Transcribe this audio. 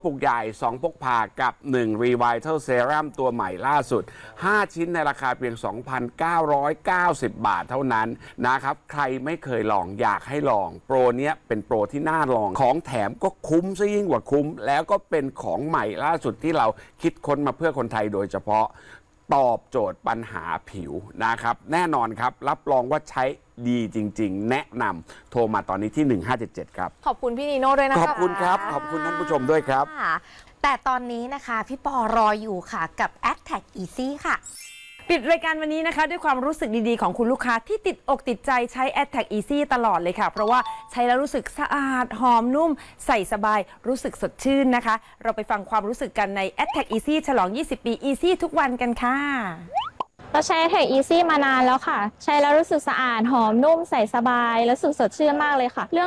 ปุกใหญ่2พกพากับ1 Revital Serum ตัวใหม่ล่าสุด5ชิ้นในราคาเพียง 2,990 บาทเท่านั้นนะครับใครไม่เคยลองอยากให้ลองโปรเนี้ยเป็นโปรที่น่าลองของแถมก็คุ้มซะยิ่งกว่าคุ้มแล้วก็เป็นของใหม่ล่าสุดที่เราคิดค้นมาเพื่อคนไทยโดยเฉพาะตอบโจทย์ปัญหาผิวนะครับแน่นอนครับรับรองว่าใช้ดีจริงๆแนะนำโทรมาตอนนี้ที่1577ครับขอบคุณพี่นีโน่ด้วยนะคะขอบคุณครับขอบคุณท่านผู้ชมด้วยครับแต่ตอนนี้นะคะพี่ปอรออยู่ค่ะกับ AdTag Easy ค่ะปิดรายการวันนี้นะคะด้วยความรู้สึกดีๆของคุณลูกค้าที่ติดอกติดใจใช้ AdTag Easy ตลอดเลยค่ะเพราะว่าใช้แล้วรู้สึกสะอาดหอมนุ่มใส่สบายรู้สึกสดชื่นนะคะเราไปฟังความรู้สึกกันใน AdTag Easy ฉลอง20 ปี Easy ทุกวันกันค่ะเราใช้ AdTag Easy มานานแล้วค่ะใช้แล้วรู้สึกสะอาดหอมนุ่มใส่สบายและรู้สึกสดชื่นมากเลยค่ะ